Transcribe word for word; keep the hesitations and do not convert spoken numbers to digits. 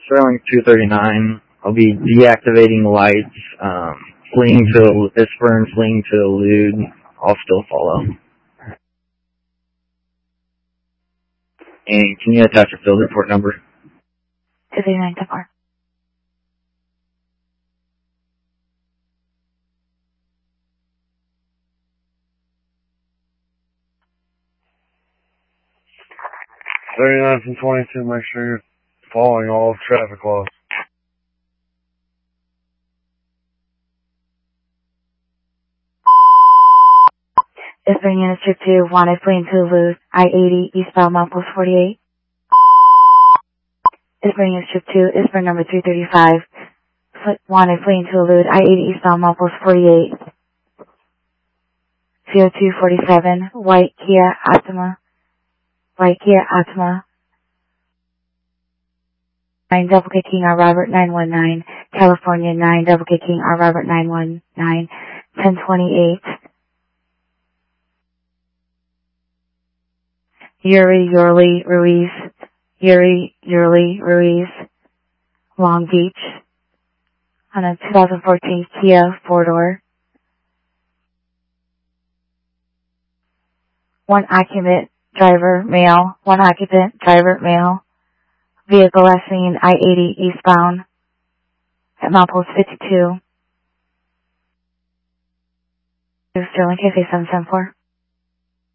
Sterling two thirty-nine. I'll be deactivating lights, um, fleeing to Ispern, fleeing to elude. I'll still follow. And can you attach a field report number? two thirty-nine to four. thirty-nine from twenty-two, make sure you're following all traffic laws. Ispern Unit Strip two, wanted fleeing to elude, I eighty, eastbound Mount Post forty-eight. Ispern Unit Strip two, Ispern number three thirty-five, wanted fleeing to elude, I eighty, eastbound Mount Post forty-eight. C O two forty-seven, white Kia Optima, white Kia Optima. nine Double K King R Robert nine one nine, California nine Double K King R Robert nine one nine, ten twenty-eight. Yuri Yurley Ruiz, Yuri Yurley Ruiz, Long Beach, on a two thousand fourteen Kia four-door. One occupant, driver, male, one occupant, driver, male. Vehicle last seen I eighty eastbound at Mount Post fifty-two. Sterling Cafe seven seven four.